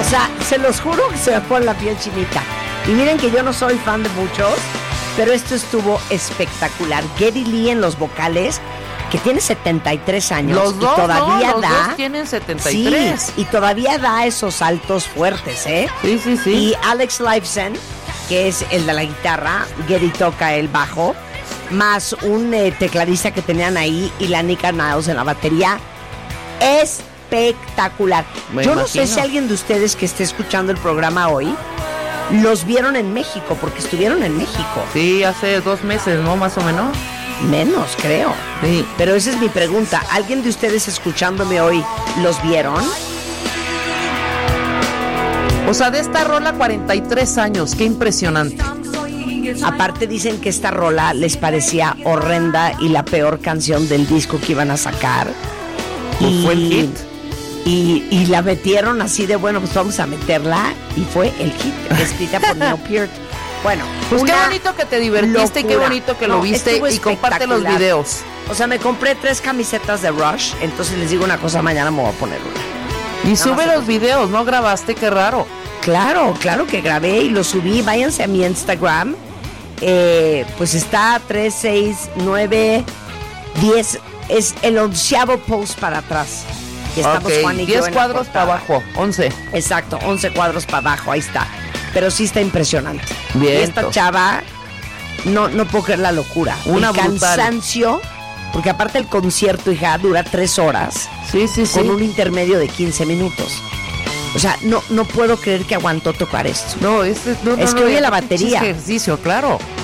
O sea, se los juro que se me pone la piel chinita. Y miren que yo no soy fan de muchos, pero esto estuvo espectacular. Geddy Lee en los vocales, que tiene 73 años. Los dos, y todavía los da, dos tienen 73. Sí, y todavía da esos saltos fuertes, ¿eh? Sí. Y Alex Lifeson, que es el de la guitarra, Geddy toca el bajo, más un tecladista que tenían ahí, y la Nika Niles en la batería. Espectacular. Yo no sé si alguien de ustedes que esté escuchando el programa hoy los vieron en México, porque estuvieron en México. Sí, hace 2 meses, ¿no? Más o menos. Menos, creo. Sí. Pero esa es mi pregunta. ¿Alguien de ustedes escuchándome hoy los vieron? O sea, de esta rola 43 años, qué impresionante. Aparte dicen que esta rola les parecía horrenda y la peor canción del disco que iban a sacar. Y fue el hit. Y la metieron así de, bueno, pues vamos a meterla, y fue el hit, escrita por Neil Peart. Bueno, pues qué bonito que te divertiste, y qué bonito que lo viste, y comparte los videos. O sea, me compré 3 camisetas de Rush, entonces les digo una cosa, mañana me voy a poner una. Y sube los videos, ¿no grabaste? Qué raro. Claro que grabé y lo subí. Váyanse a mi Instagram. Pues está 3, 6, 9, 10. Es el 11º post para atrás. Y estamos Juan y 10 yo cuadros para abajo, 11. Exacto, 11 cuadros para abajo, ahí está. Pero sí está impresionante. Bien. Y esta chava, no puedo creer la locura. Una el cansancio, porque aparte el concierto, hija, dura 3 horas. Sí. Con un intermedio de 15 minutos. O sea, no puedo creer que aguantó tocar esto. No, es que oye la batería. Ejercicio, claro.